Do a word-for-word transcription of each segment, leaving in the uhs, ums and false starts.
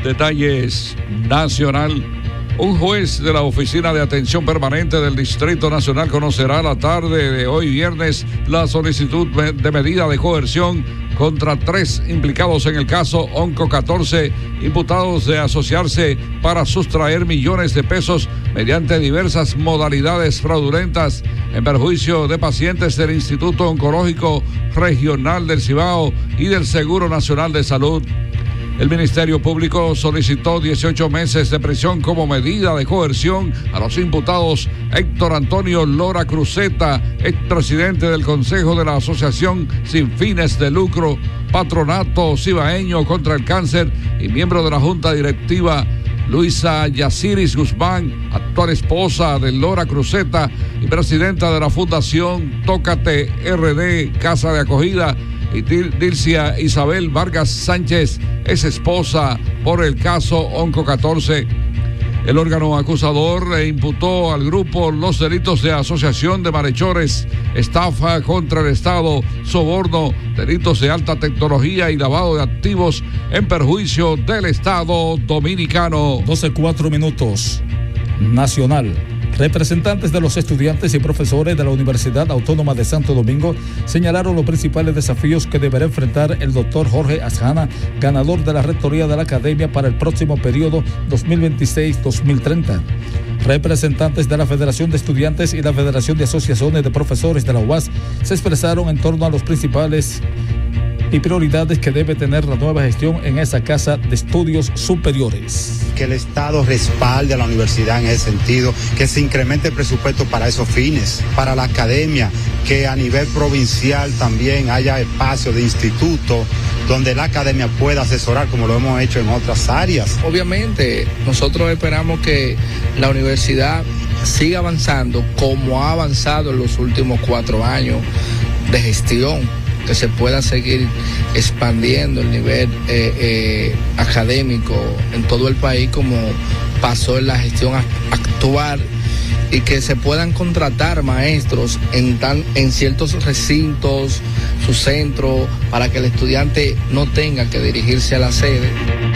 Detalles nacional. Un juez de la Oficina de Atención Permanente del Distrito Nacional conocerá la tarde de hoy viernes la solicitud de medida de coerción contra tres implicados en el caso Onco catorce, imputados de asociarse para sustraer millones de pesos mediante diversas modalidades fraudulentas en perjuicio de pacientes del Instituto Oncológico Regional del Cibao y del Seguro Nacional de Salud. El Ministerio Público solicitó dieciocho meses de prisión como medida de coerción a los imputados Héctor Antonio Lora Cruzeta, expresidente del Consejo de la Asociación Sin Fines de Lucro, Patronato Cibaeño contra el Cáncer y miembro de la Junta Directiva, Luisa Yaciris Guzmán, actual esposa de Lora Cruzeta y presidenta de la Fundación Tócate R D Casa de Acogida, y Dilcia Isabel Vargas Sánchez es esposa por el caso Onco catorce. El órgano acusador imputó al grupo los delitos de asociación de malhechores, estafa contra el Estado, soborno, delitos de alta tecnología y lavado de activos en perjuicio del Estado dominicano. doce cuatro minutos. Nacional. Representantes de los estudiantes y profesores de la Universidad Autónoma de Santo Domingo señalaron los principales desafíos que deberá enfrentar el doctor Jorge Asjana, ganador de la rectoría de la academia para el próximo periodo dos mil veintiséis dos mil treinta. Representantes de la Federación de Estudiantes y la Federación de Asociaciones de Profesores de la U A S se expresaron en torno a los principales y prioridades que debe tener la nueva gestión en esa casa de estudios superiores. Que el Estado respalde a la universidad en ese sentido, que se incremente el presupuesto para esos fines, para la academia, que a nivel provincial también haya espacios de instituto donde la academia pueda asesorar como lo hemos hecho en otras áreas. Obviamente, nosotros esperamos que la universidad siga avanzando como ha avanzado en los últimos cuatro años de gestión, que se pueda seguir expandiendo el nivel eh, eh, académico en todo el país como pasó en la gestión actual, y que se puedan contratar maestros en, tan, en ciertos recintos, su centro, para que el estudiante no tenga que dirigirse a la sede.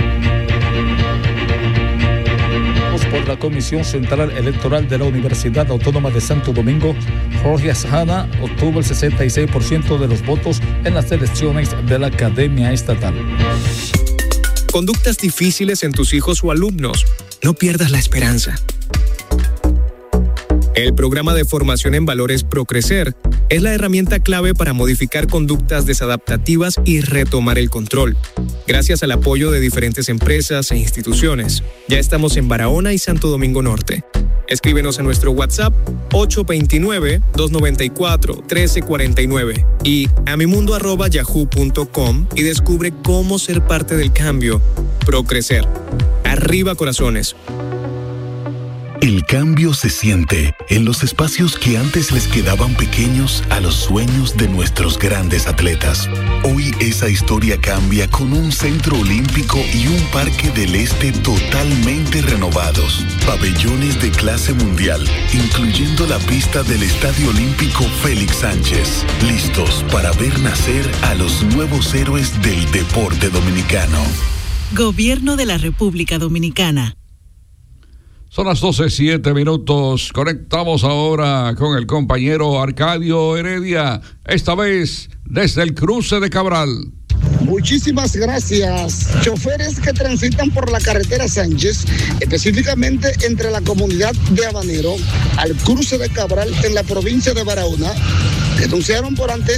Por la Comisión Central Electoral de la Universidad Autónoma de Santo Domingo, Jorge Asjana obtuvo el sesenta y seis por ciento de los votos en las elecciones de la Academia Estatal. Conductas difíciles en tus hijos o alumnos. No pierdas la esperanza. El programa de formación en valores ProCrecer es la herramienta clave para modificar conductas desadaptativas y retomar el control. Gracias al apoyo de diferentes empresas e instituciones, ya estamos en Barahona y Santo Domingo Norte. Escríbenos a nuestro WhatsApp ocho dos nueve, dos nueve cuatro, uno tres cuatro nueve y a mimundo arroba yahoo punto com y descubre cómo ser parte del cambio. ProCrecer. Arriba corazones. El cambio se siente en los espacios que antes les quedaban pequeños a los sueños de nuestros grandes atletas. Hoy esa historia cambia con un centro olímpico y un parque del este totalmente renovados. Pabellones de clase mundial, incluyendo la pista del Estadio Olímpico Félix Sánchez. Listos para ver nacer a los nuevos héroes del deporte dominicano. Gobierno de la República Dominicana. Son las doce siete minutos. Conectamos ahora con el compañero Arcadio Heredia, esta vez desde el cruce de Cabral. Muchísimas gracias. Choferes que transitan por la carretera Sánchez, específicamente entre la comunidad de Habanero al cruce de Cabral en la provincia de Barahona, denunciaron por antes